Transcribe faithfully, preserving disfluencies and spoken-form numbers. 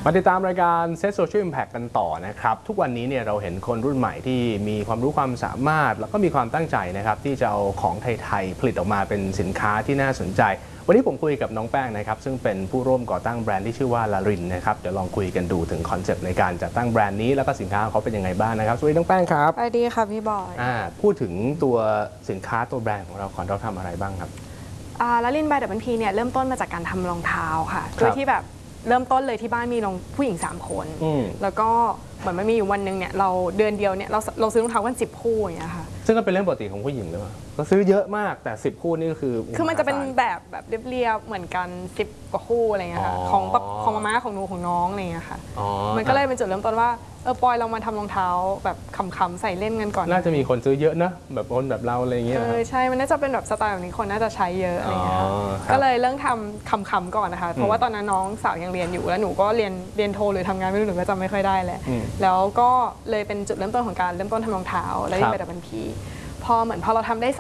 มาติดตามรายการ Set Social Impact กันต่อนะครับทุกวันนี้เนี่ยเราเห็นคนรุ่นใหม่ที่มีความรู้ความสามารถแล้วก็มีความตั้งใจนะครับที่จะเอาของไทยๆผลิตออกมาเป็นสินค้าที่น่าสนใจวันนี้ผมคุยกับน้องแป้งนะครับซึ่งเป็นผู้ร่วมก่อตั้งแบรนด์ที่ชื่อว่าลารินนะครับเดี๋ยวลองคุยกันดูถึงคอนเซปต์ในการจัดตั้งแบรนด์นี้แล้วก็สินค้าของเขาเป็นยังไงบ้างนะครับสวัสดีน้องแป้งครับสวัสดีค่ะพี่บอยอ่าพูดถึงตัวสินค้าตัวแบรนด์ของเราก่อนเราทำอะไรบ้างครับลารินบายดับเบิลพีเนี่ยเริ่มต้นมาจากการทำรองเท้าค่ะโดยที่แบบเริ่มต้นเลยที่บ้านมีน้องผู้หญิงสามคนแล้วก็เหมือนมันมีอยู่วันหนึ่งเนี่ยเราเดือนเดียวเนี่ยเราเราซื้อรองเท้ากันสิบคู่อย่างเงี้ยค่ะซึ่งก็เป็นเรื่องปกติของผู้หญิงหรือเปล่าก็ซื้อเยอะมากแต่สิบคู่นี่ก็คือคือมันจะเป็นแบบแบบเรียบๆเหมือนกันสิบกว่าคู่อะไรเงี้ยค่ะของของมาม่าของหนูของน้องอะไรเงี้ยค่ะมันก็เลยเป็นจุดเริ่มต้นว่าเออปอยเรามาทำรองเท้าแบบขำๆใส่เล่นกันก่อนน่าจะมีคนซื้อเยอะนะแบบคนแบบเราอะไรเงี้ยเออใช่มันน่าจะเป็นแบบสไตล์แบบนี้คนน่าจะใช้เยอะอะไรเงี้ยก็เลยเริ่มทำขำๆก่อนนะคะเพราะว่าตอนนั้นน้องสาวยังเรียนอยู่แล้วหนูก็เรียนเรียนโทหรือทำงานไม่รู้หนูก็จำไม่ค่อยได้แหละแล้วก็เลยเป็นจุดเริ่มต้นของการเริ่มต้นทำรองเท้าแล้วที่ไปดับเบิลพีพอเหมือนพอเราทำได้